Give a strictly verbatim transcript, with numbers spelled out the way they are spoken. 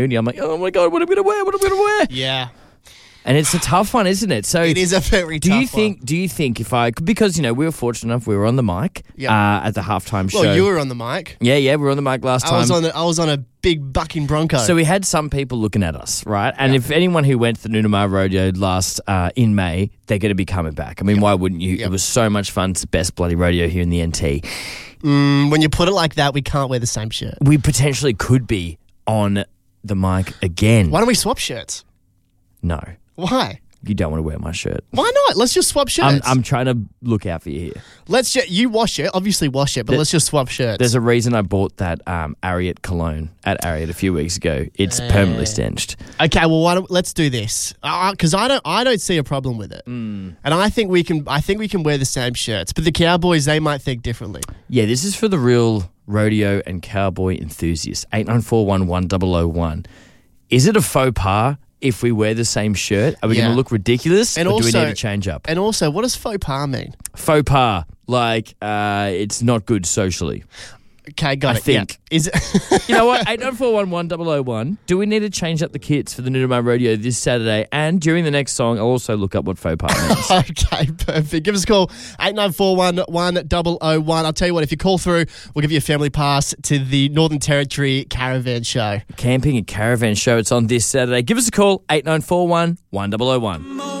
I'm like, oh my God, what am I going to wear? What am I going to wear? Yeah. And it's a tough one, isn't it? So It is a very do tough you think? one. Do you think if I because you know we were fortunate enough we were on the mic Yep. uh, at the halftime show. Well, you were on the mic. yeah, yeah, we were on the mic last I time. was on the, I was on a big bucking Bronco. So we had some people looking at us, right? And Yeah. if anyone who went to the Nunamar Rodeo last uh, in May, they're going to be coming back. I mean, why wouldn't you? Yep. It was so much fun. It's the best bloody rodeo here in the N T. mm, when you put it like that, we can't wear the same shirt. We potentially could be on the mic again. Why don't we swap shirts? No, Why? you don't want to wear my shirt. Why not? Let's just swap I'm, shirts. I'm trying to look out for you here. let's just, you wash it. Obviously wash it, but There- let's just swap shirts. There's a reason I bought that um, Ariat cologne at Ariat a few weeks ago. It's permanently stenched. Okay, well, why don't, let's do this because I don't, I don't see a problem with it, Mm. and I think we can, I think we can wear the same shirts. But the Cowboys, they might think differently. Yeah, this is for the real rodeo and cowboy enthusiasts. eight nine four one one zero zero one. Is it a faux pas if we wear the same shirt? Are we Yeah. going to look ridiculous, And or do we also- need to change up? And also, what does faux pas mean? Faux pas, like uh, it's not good socially. Okay, got I it. Yeah. think. Is it? You know what? eight nine four one one zero zero one. Do we need to change up the kits for the Nunamar Rodeo this Saturday? And during the next song, I'll also look up what faux pas means. Okay, perfect. Give us a call, eight nine four one one zero zero one. I'll tell you what, if you call through, we'll give you a family pass to the Northern Territory Caravan Show. Camping and Caravan Show. It's on this Saturday. Give us a call, eight nine four one one zero zero one.